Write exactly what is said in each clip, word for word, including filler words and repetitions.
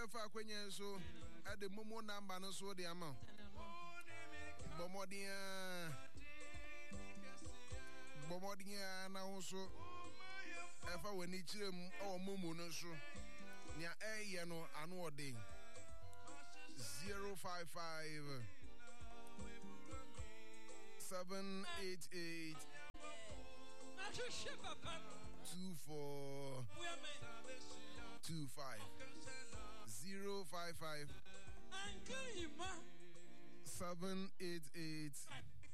befa kwenye so ade momo number no so de ama bomodia bomodia na hoso efa wani chirem o momo no so nia eye no anu ode zero five five seven eight eight two four two five zero five five seven eight eight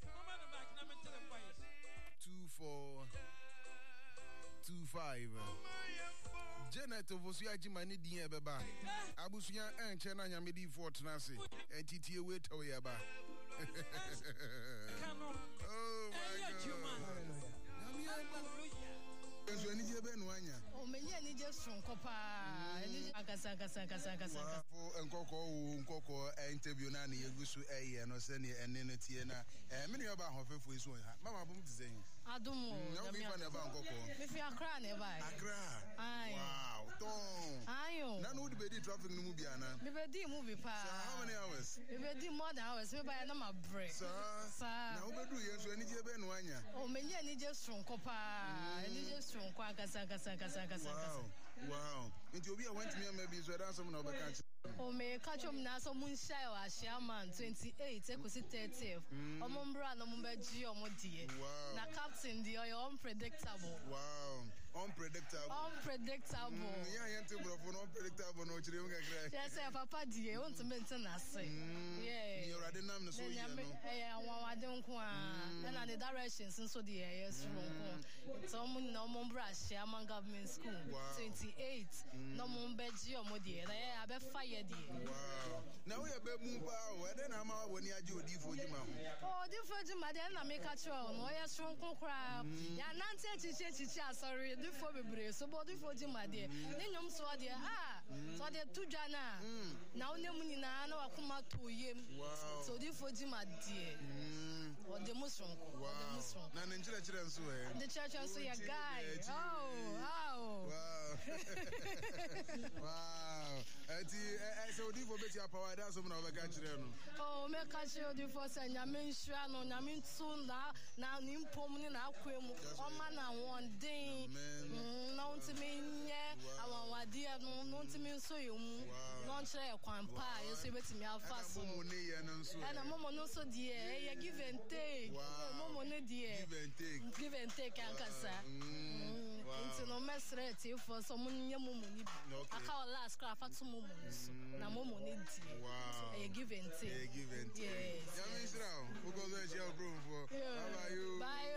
two four two five. Janet Vosia Jimani Dia Baba Abusia and Chena Yamidi Fortnasi and T T away Toyaba. Oh my God. Enzo ni je ben wanya. O menye ni je sun kopa. Ni akasa akasa akasa akasa. Fo enkoko wo nkoko interview na na yegusu eye no se ne ene ne tie na. Eh me ne ba hofefo isu ha. Mama bum tizen. Adum o. Na mi fa ne ba nkoko. Me fi Accra ne ba. Accra. Wow. Ton. Ayo. Na no be di traffic no mu bia na. Me be di mu bi pa. So how many hours? Me be di more than hours. Me ba na ma break. Sir. Na wo be du yenso ni je ben wanya. O menye ni je sun kopa. Ni je Wow. Wow. Into we went to me maybe so that's some of the O me catch him na so mun share wa Shaman twenty-eight ekosi thirty. Omo mbra no mo beji omo die. Na captain the unpredictable. Wow. Unpredictable. Unpredictable. Yeah, yente bro for unpredictable no chire mo kakra. Yes, papa die won to maintain ase. Yeah. You already know no so you know. Eh, wan wade nko a. Na the directions nso the yes nko. So mo na omo mbra Shaman government school twenty-eight. No mo beji omo die. Na ya be fire. Wow. Now we are baby power. Then I'm out when you are Jody for you, ma'am. Oh, the for you, madam, I make a show. No, yes, strong crab. Ya Nancy, chicha, sorry, do for me, brace. So, body for you, my dear. Then you saw dear. Ah, so they're two Jana. Now, no money, no, I come out to him. Wow. So, the for you, my dear. Or the Muslim. Wow. Nan in church and so. The church and so, your guy. Oh, wow. Wow. So di for better power that's some na catch no. Oh, me catch you di for say nyame nhwa no nyame ntu na na nimpom ni na akwemu. O ma na won den. Na untimi nye awawade no no untimi nso yemu. No nchire kwan pa yeso betimi afa so. Momo ne ye no nso. Na momo no so die e give and take. Momo ne die. Give and take. Give and take ankasa. Into no mesret for some nye momo ni. Aka last craft at momo so. Na momo ni die. Wow. E give and take. E give and take. Yes. Yami Israel, we go there share room for. How about you? Bye.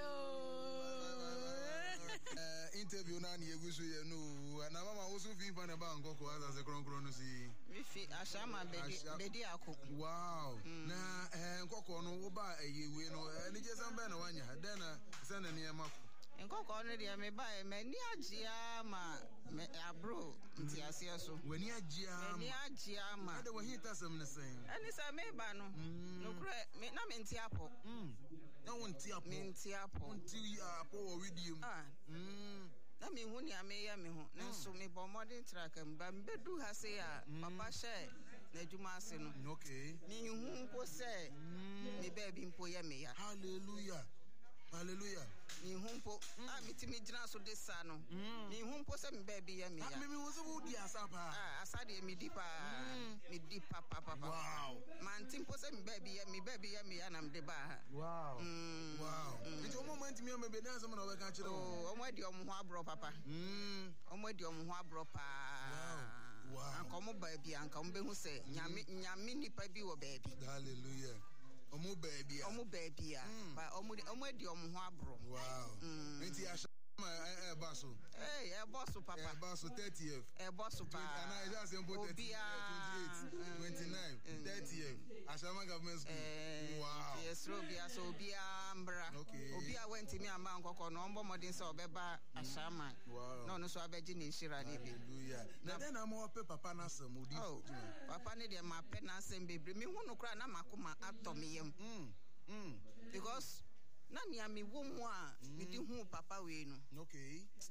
Uh, interview na ni egusu ye no. Na mama also fin fan ba nkoko as a kron kron no si. We fi ashama bedi bedi akoko. Wow. Na eh nkoko no wo ba eyewe no. Ni je san ba na wanya. Den na san na ne ma. Nkoko no dia me ba me ni agia ma me abro nti ase so. Wani agia. Me ni agia ma. Ade wo hita sam ne sen. Ani sa me ba no. No kure me na me nti apo. Mm. Na won nti apo. Me nti apo. Nti apo wo widium. Ah. Mm. Na me hu ni ame ya me hu. Nso me bo modern track mba mbedu ha se ya papa she na adwuma ase no. Okay. Me hu nko se me ba bi mpo ya me ya. Hallelujah. Hallelujah. Ni humpo ah mitimi gina so de sa no ni humpo se me baby ya me ya me me wo se wo di asapa ah asade me di pa me di pa pa pa wow man timpo se me baby ya me baby ya me ya na me de ba wow wow it o moment me me be na some na we ka kire o o mo di o mo ho abro papa mm o mo di o mo ho abro pa wow wow anka mo baby anka mo be hu se nyame nyame nipa bi wo baby hallelujah omo baby omo baby a ba omo omo di omo ho abro wow enti a eh baso eh eh baso papa eh baso thirtieth eh baso pa ana ija se mbo twenty-eight twenty-nine thirtieth Ashama government school wow yes robia so obia mbra obia went me amba nkoko no mbo modin se obeba Ashama no no so abeji ni nhira ni bi hallelujah na den na mo pe papa na asem odi papa ne de ma pe na asem bebre me hu no kra na makoma atomiyem mm mm because na mi ami wo mu a mi di hu papa we no okay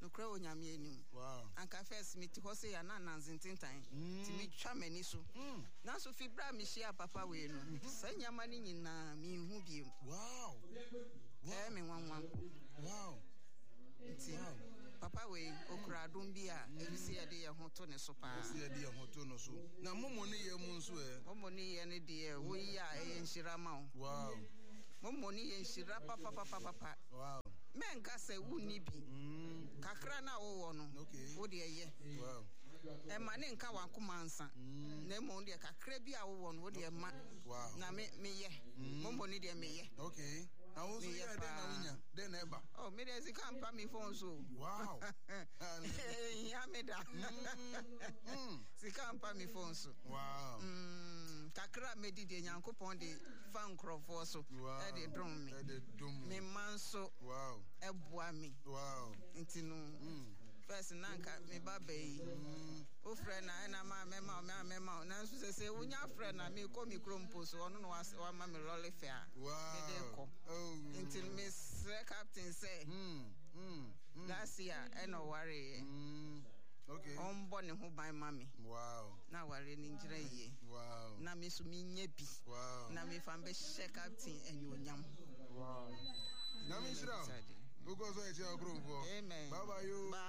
no kra onyame anim wow anka first meet ho say ya na nanzentintan ti mi twa mani so na so fi bra mi hia papa we no sanyama ni nyina mi hu biem wow eh me wanwan wow nti papa we okra dum bia ebisi ye de ye ho to ne so pa ebisi ye de ye ho to no so na momo ne ye mu nso e momo ne ye ne de wo yi a e nhira ma wo wow momo ne ye nhira papa papa papa wow menka se wuni bi kakra na wo wo no wo de ye wow e ma ne nka wan komansa na mo de kakra bi a wo wo no wo de ma na me me ye momo ne de me ye okay na wo so ye de na unya de na eba oh me de si kan pa mi phone so wow ya me da si kan pa mi phone so wow kakra me di de nyankopon de fan crofo so e de drum me e de drum me manso wow e boa me wow intinu first nanka me baba yi o friend na na ma me ma me me ma na so se se unya friend na me ko mi krompo so ono no wa ma me roll fair wow me de ko oh intinu me captain say mm mm last year e no worry okay on born ho ban mami wow na ware ni njira ye wow na me so mi nya bi wow na me fa be share captain anyonyam wow na me shira because I say agromfo amen bye bye you bye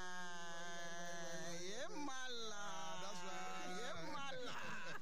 yemala that's right yemala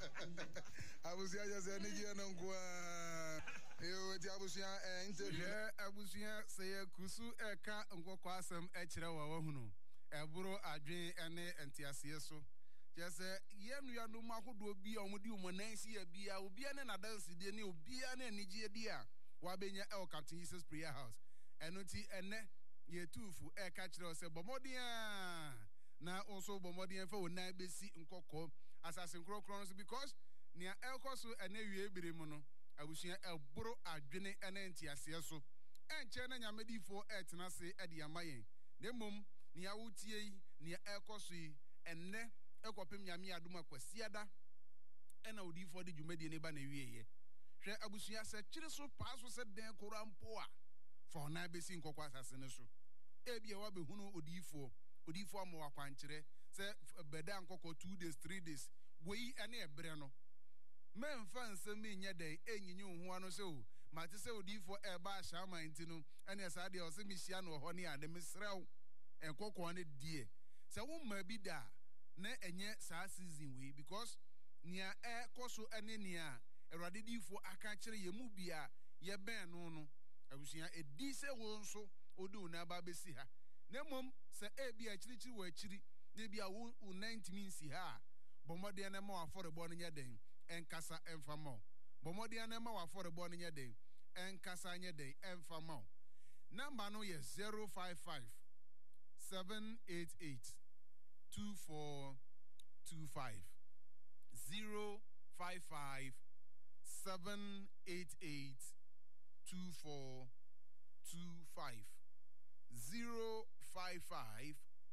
abusia just any year no kwa yo ti abusia interview abusia say kusu eka nkokwa asem e kire wa wahunu eburo adwen ene entiase so jese yenu ya no makodo bi omudi umonansi ya bia obi ane na dance de ne obi ane anigye di a wa benya El Captain Jesus Prayer House eno ti ene ye tufu e ka kire se bomodian na onso bomodian fa wona besi nkokọ assassin krokron so because nia elkoso ene wie bire mu no abusua eburo adwene ene entiase so enche na nyamedifo etena se e de amayen nemom nia wutie yi nia elkoso yi enne ekopem nyame adom akwasiada ena odifo de dwumadi ne ba na wieye hwe abusua se kire so paaso se den korampo a for na besi nkokwa asase so ebia wa behunu odifo odifo amo akwankyere se beda nkokọ two days three days wei ene ebre no memfa nsem nya den enyinyi ho ano se o mate se odifo eba ahama ntino ene esa de o se mihia no ho ne ade mesrew nkokọ ne die se wo ma bi da na enye saa season wei because nia e koso ene nia erade difo aka kire yemu bia ye ben no no abusia edi se wo nso odu na ba besi ha nemom se ebi akirichi wo akiri na bia wo ninety minsi ha bomode na ma aforebo no nya den enkasa enfamo bomode na ma aforebo no nya den enkasa nya den enfamo number no yes zero five five seven eight eight two four two five zero five five seven eight eight two four two five zero five five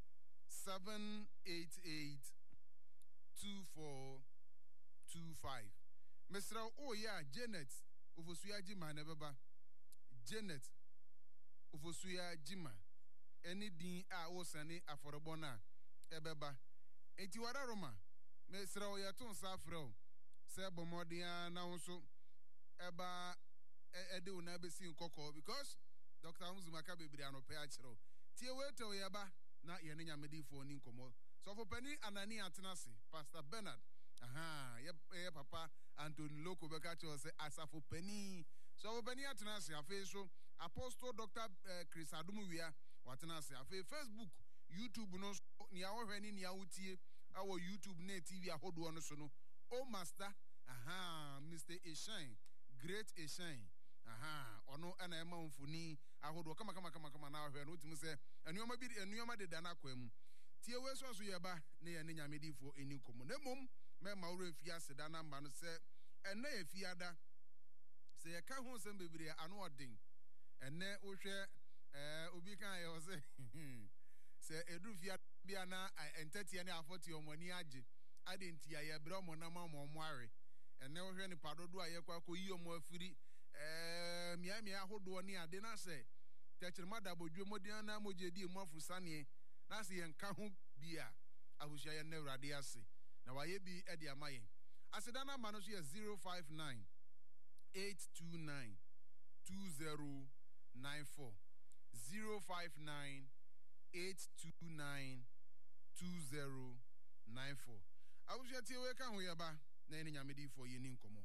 seven eight eight two four two five. Mister Oh yeah, Janet Ufosuya Jima nebeba. Janet Ufosuya Jima. Any din a osane aforobona ebeba. Enti wada Roma. Mister Oh ya ton safro. Se bomodia na unso eba ede una besi nkoko because Doctor Muzumaka bebre anope achiro. Tie weto yeba na ye nya medifo ni nkomo. So for penny anani atenase Pastor Bernard. Aha, ye, ye papa Anthony Loko beka cho say asafo penny. So for penny atenase afi so Apostle Doctor uh, Chris Adumuwia watenase afi Facebook, YouTube no ni awohwe ni ni awutie awo YouTube na T V ahodo no so no. Oh master, aha, Mister Eshain, Great Eshain. Aha, ono ana ema mfuni ahodo kama kama kama kama na ahwe no utimu se enuoma bi enuoma de dana kwam tie we so so yeba ne ye ne nyamedifo eni komo na mom me ma woro fi aseda na mba no se ene ye fi ada se ye ka ho sem bebre ano odin ene wo hwe eh obi kan ye o se se edu fi bia na entete ne afoti omani age adentia ye bre omo na ma mo are ene wo hwe ni padodo aye kwa ko yi omo afiri eh mia mia ahodo ni ade na se Techirma Dabodwe Modiana Mojedi Mofusani, Nasi and Kahum Bia, Abushaya Nevradiasi. Now I be Eddie Amaye. Asedana Manosia zero five nine eight two nine two zero nine four zero five nine eight two nine two zero nine four. I was yet here can we about Nanny Yamidi for Yenin Como.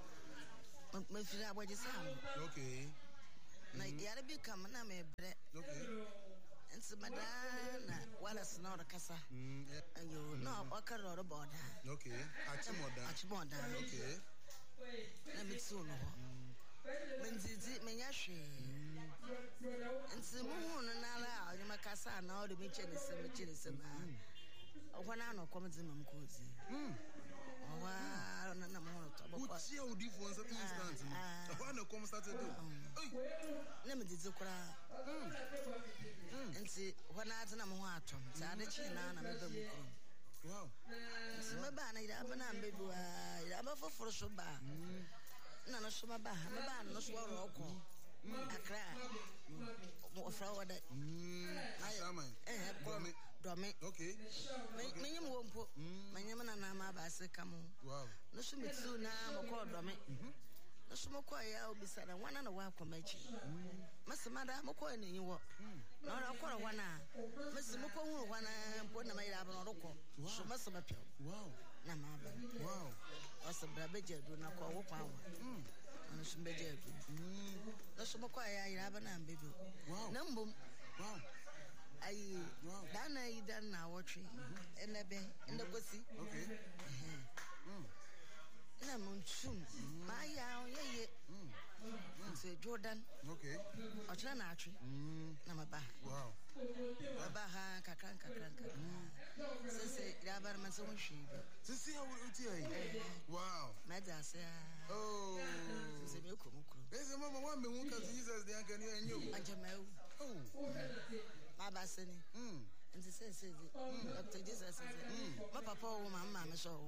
Okay. Na yare bi kam na me bre. Okay. And so madana wala sno kasa. Mm. Ayo no okaro boda. Okay. Achimoda. Achimoda. Okay. Na mitsu no. Menzizi menyahwe. Nti mu hu no na la onye makasa na o de me chene se me chene se ma. Okwana no komzi mam kozi. Mm. Wa na na mo to boko. What see how different some instance. I want to come start to do. Na me dizi kura. Mm. Nti wana atena mo ho atom. Sa de chi na na me ba mu kuro. Wow. Nti me ba na ira ba na mbe bi wa. Ira ba foforo so ba. Na no so ba ba. Me ba no so ro ko. Akra. Mo fra wa da. Mm. Asaman. Eh, domi. Domi. Okay. Me nyim wo mpo. Me nyim na na ma ba se kam. Wow. No so mitsu na mo ko domi. No so mo ko ya obisa na wana na wa kwamachi. Masemada mo ko na yiwo. Na ora ko ro wana. Mesi mo ko hu wana mpo na mayira ba no ko. So masema pio. Wow. Na ma ba. Wow. Asa bra beje do na ko wo kwa wa. Mm. Ana so beje do. Mm. No so mo ko ya ira ba na mbedo. Wow. Na mbom. Wow. Ayi. Wow. Dana yi dan na wotwe. Enebe, endekosi. Okay. Mm. Na munchum. Ma ya oyeye. Mm. Nse Jordan. Okay. Ochina na atwe. Mm. Na maba. Wow. Maba ha kakran kakran kakran. Sese ira bar man so hwi. Sese how uti ai. Wow. Meda se. Oh. Sese me ko mukro. Ese mama wan me won ka Jesus dey kan you enyo. Ajamau. Oh. Maba se ni. Mm. Nti se se di. Doctor Jesus se. Ma papa o ma ma me so o.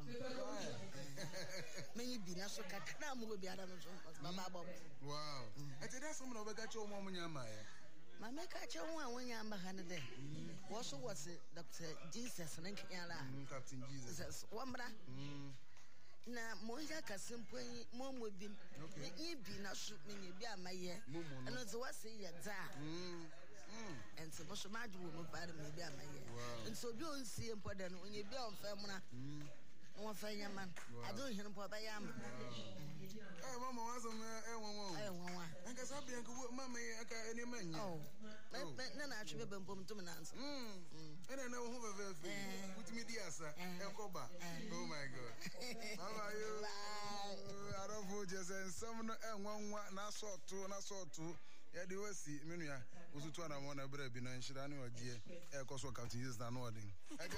Many bi na so kakra mo bi ara no so. Mama bob. Wow. Ete da some na obega che o mo nyama e. Ma me ka che ho an nyama ha ne de. Wo so was Doctor Jesus na nkiyala. Captain Jesus. Wambra. Mm. Na monja kasimpo mo mo bi. Ni bi na so me bi amaye. Eno zo wase ye za. Mm. Mm. And so much mad woman bad maybe I may. And so be on see important when you be on family. One fire man. I don't hear him for by yam. Hey, Mamma was on a woman. I guess I'll be a good mamma. I got any man. Oh, then I should be bum to an answer. And I know who put me dear, sir. Oh my God. How are you? I don't know just and some and one not saw two and I saw two. Yeah, the West Minia was to turn on a bread in and Shirani or G. Air cost what counting is not nodding.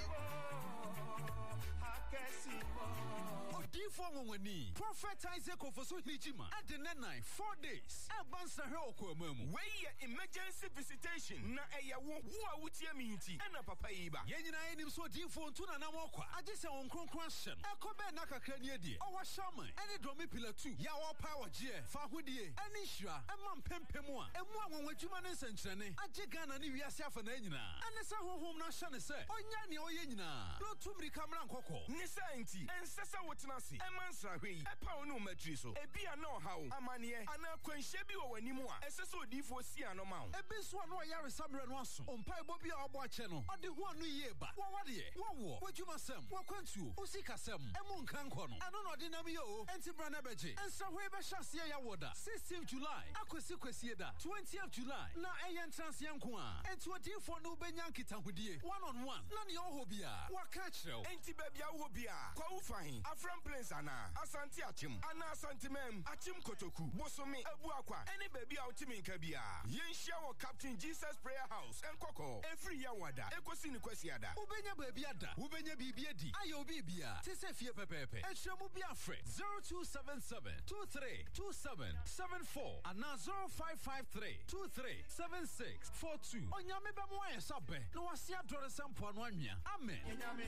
Odiifo woni Prophet Isaac Ofoso Hijima at the nine four days abansa he okwamamu we emergency visitation na eyawo wo a wutie mi nti na papa yi ba yenyina enim so odiifo ntu na nam okwa agese won kronkron hye no ekobe na kakra ni adie owo shaman ene domi pillar two ya wo power gie fa hodie ene hira ema mpempemu a emu anwonwadwuma ne nsankyerene age Ghana ne wiase afa na nyina ene se honhom na hye ne se onya ne oye nyina no tumri kamera nkokọ ne sa nti ensesa wotena se emansra hwei epa onu matri so ebia na ohawo amane ana kwanhye bi wo wanimu a esesa odifo si anoma wo ebi so na oyare samre no aso ompai bo bia obo ache no ode hu anu yie ba wo wade wo wo wadwuma sem wo kwantuo osika sem emu nka nkọ no ano no de nam ye o enti bra na beje ensa hwei be hyase ya woda sixteenth July akosi kwesi da twentieth July na eye entrance yanko a enti odifo no benya nkita hodie one on one na ne oho bia waka kyerɛw enti ba bia wo bia kwa wo fahin afram place ana asante achim ana asante mem achim kotoku bosome abu akwa ene ba bia otimi nka bia yenhia wo Captain Jesus Prayer House enkoko every ya wada ekosi ni kwesi ada ubenya ba bia da ubenya bibia di ayo bibia tese fie pepepe ehwemu bia frɛ zero two seven seven two three two seven seven four ana zero five five three two three seven six four two onyame ba mo ayesabe no wase adore sampo no anwea amen.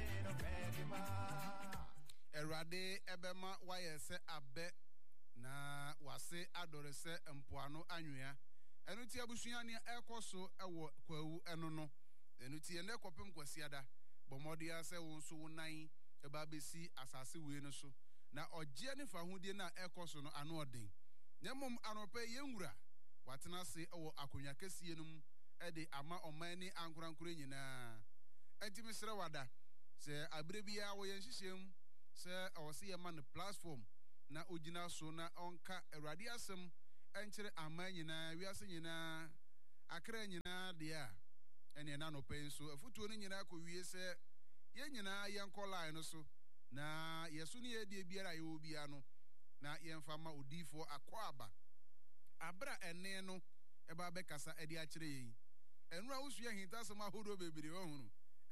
Erade ebema waye se abe na wase adore se mpoano anwea enu ti abusua ne ekoso ewo kwawu enu no enu ti ene kopem kwasiada bomodia se wo nso wonan eba besi asase we no so na ogye ne fa hodie na ekoso no ano oden nyemom anope yenwura watena se ewo akonwa kasie num ede ama oman ni ankorankore nyina enti mesre wada se abre bia wo yenhyehyem se awose ye man platform na ogina so na onka awurade asem enkere ama nyina wiase nyina akra nyina de a ene na no pen so afutuo no nyina akowie se ye nyina yenko line no so na yeso ne ye de biara ye obia no na yemfa ma odifo akwaba abra ene no eba be kasa ede a kire yi enura usu ye hinta so ma hodo bebere wo hunu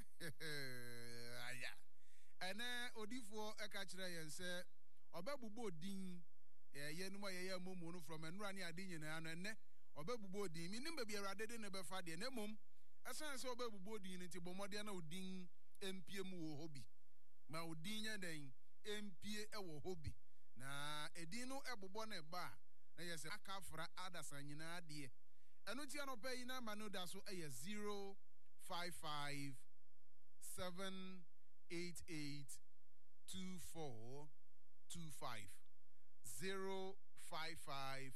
aya ene odifo eka kire yen se obabubo odin ye ye numa ye ye momu no from enura ne ade nyina no ene obabubo odin mi nim ba biara de ne be fa de na mom asan se obabubo odin nti bomode na odin empie mu wo hobi ma odin nya den empie e wo hobi na edin no ebobo na ba na yes akafra adasa nyina de eno ti anopa yi na manu da so e zero five five seven eight eight two four two five zero five five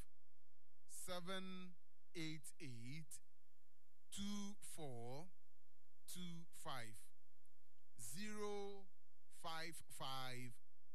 seven eight eight two four two five zero five five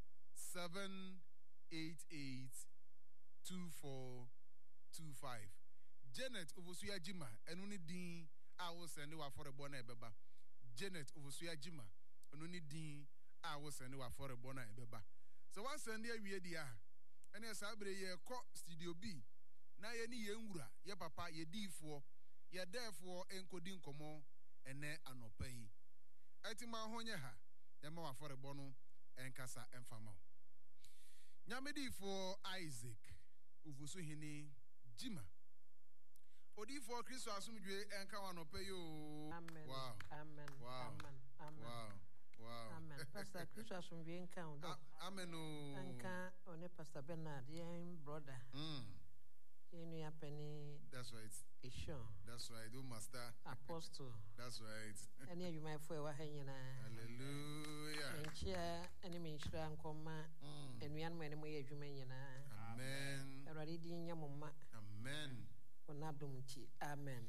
seven eight eight two four two five. Janet Ovosuya Jima enu ni din a wo sende wa forebo na ebeba. Janet Ovosuya Jima enu ni din a wo sende wa forebo na ebeba. So wa sende awie dia ene sabre ye ko studio B na ye ni ye nwura ye papa ye difo ye defo enkodi nkomo ene anopa yi. Etima honye ha ye ma wa forebo no enkasa emfama. Nyamedi for Isaac Uvusu hini Jima Odi for Kristo asumdwe enka wanope yo. Amen. Wow. Amen. Wow. Amen. Amen. Wow. Wow. Amen. Pastor Kristo asumdwe enka ndo. Amen. Enka one Pastor Bernard yen brother. Mm. Yenu ya peni. That's right. Isho. That's right. Do master. Apostle. That's right. Eni adwuma fo e wa hanyina. Hallelujah. Enchia eni me nhyira nkoma. Enuan mo eni mo ye adwuma nyina. Amen. Awurade din nyamoma. Amen. Onadumti. Amen.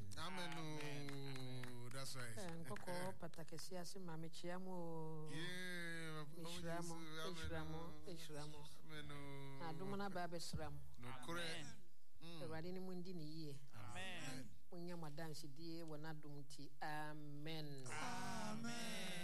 Amen. That's right. Nkoko patakesi ase mame chiamo. Yeah. Ishramo. Ishramo. Ishramo. Amen. Adumana babe sram. No correct. Awurade ni mundi ni yie. Amen. Unya madansi die wonadumti. Amen. Amen.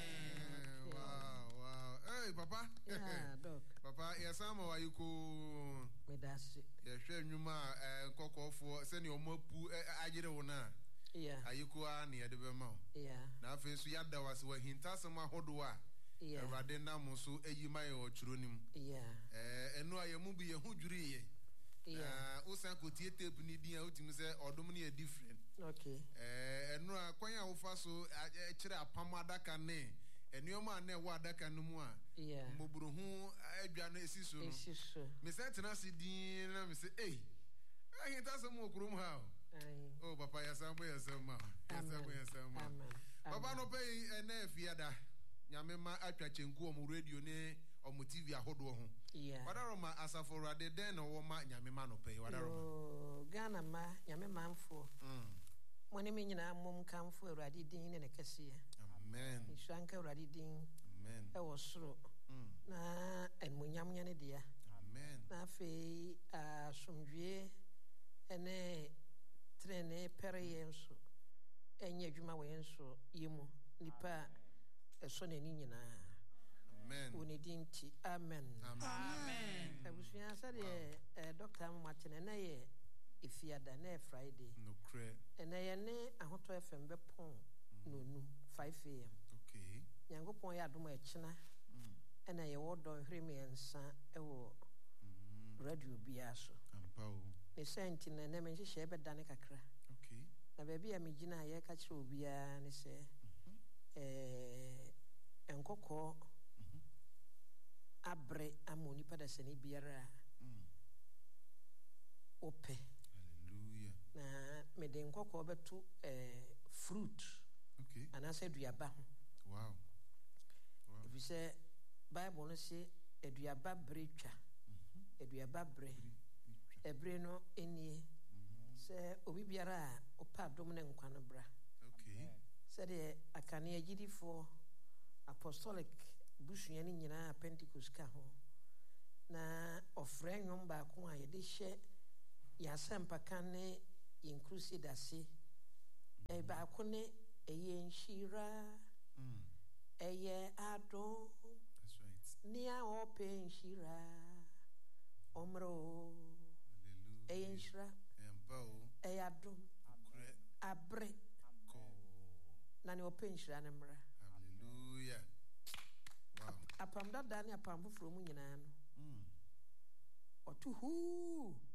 Wow, wow. Hey, Papa. Yeah, dog. Papa, yes, I'm a you Medasi. Yeah, sure, you ma, cocoa for send your mopu, I get one. Yeah. Ayuko near the Vermont. Yeah. Now, face Yada was where he tells some Hodua. Yeah. Radena Mosu, a you may or Churunim. Yeah. And no, I am movie a hujuri. Yeah. Osanko Tiete Punidia Ultimate or Domini different. Okay. And no, Quaya Ofaso, I chira Pamada Cane. And your man ne wada kanumwa. Yeah. Mobruhu Adriana Sisu. Isisu. Miss Antanasi Dean, Miss A. I ain't some more room how. Oh, Papa, yes, I'm where some. Amen. Papa no pay and if yada. Yamema Atachenko radio ne or Motivia Hodo. Yeah. What are my Asafora de den or ma Yamema no pay? What are Ghana ma Yamema for. Money meaning I'm mum come for Radi Dean and a cassia. Amen. Shanka Radidin. Amen. I was through. Na and Munyam Yanidia. Amen. Na fe a sumdue and a trene perienso. And yajuma wenso yimu nipa a son and Nina. Amen. Unidinti. Amen. Amen. I was answered a Doctor Martin and I if you had a Friday. No credit. And I ne a hot F M Bepon. No, no, five a.m. Okay. Yango pon ya duma echina. And I would don himi and san ewo radio biaso. Ampao. The sentin and nemen shebe danikakra. Okay. Na baby a mijina ye catch ubia ni se eh enkoko abre amoni pada seni biara. Ope. Hallelujah. Na me de nkɔkɔ bɛto eh fruit okay ana sɛ aduaba ho wow wow if you say Bible no say aduaba bre twa aduaba bre ebre no enie sɛ obi biara a opa adom ne nkwa no bra okay sɛ de akane agidifo apostolic busua ni nyinaa Pentecost ka ho na ofrɛ nwom ba ko a yɛde hyɛ yɛasɛmpa ka ne in crusade ase e ba ko ne eye nhyira mm eye adom that's right ni a open nhyira omro hallelujah eye nhyira embo eye adom kure abre ko na ne open nhyira ne mra hallelujah wow apam dada ne apam foforo mu nyinaa no mm otu hu